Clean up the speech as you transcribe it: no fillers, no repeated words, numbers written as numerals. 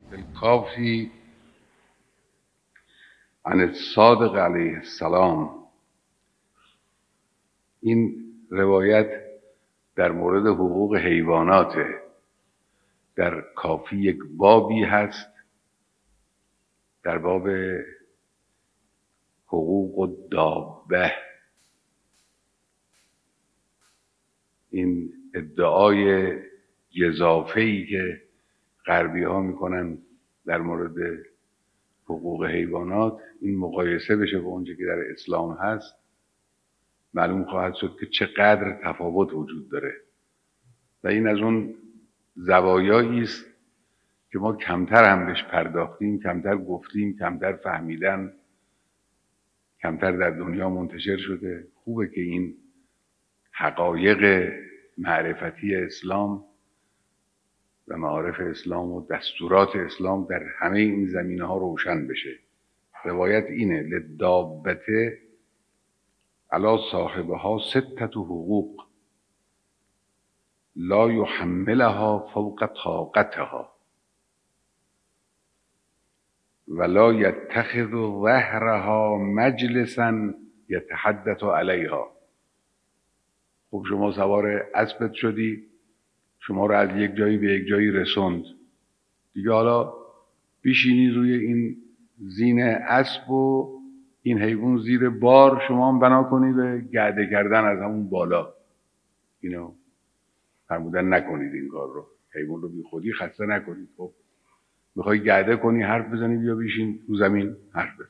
الکافی عن الصادق علیه السلام. این روایت در مورد حقوق حیواناته. در کافی یک بابی هست در باب حقوق الدابه. این ادعای گزافه‌ای که غربی ها میکنن در مورد حقوق حیوانات، این مقایسه بشه با اونچه که در اسلام هست، معلوم خواهد شد که چقدر تفاوت وجود داره. و این از اون زوایایی است که ما کمتر هم بهش پرداختیم، کمتر گفتیم، کمتر فهمیدن، کمتر در دنیا منتشر شده. خوبه که این حقایق معرفتی اسلام و معارف اسلام و دستورات اسلام در همه این زمینه ها روشن بشه. روایت اینه: للدابة علی صاحبها ستة حقوق لا یحملها فوق طاقتها ولا یتخذ ظهرها مجلسا یتحدث علیها. خب شما سوار اسبت شدی، شما رو از یک جایی به یک جایی رسوند، دیگه حالا بشینی روی این زین اسب و این حیوان زیر بار، شما هم بنا کنی به گرده کردن از همون بالا. اینو فرمودن نکنید این کار رو، حیوان رو بی خودی خسته نکنید. خب میخوای گرده کنی، حرف بزنی، بیا بشین رو زمین حرف بزن.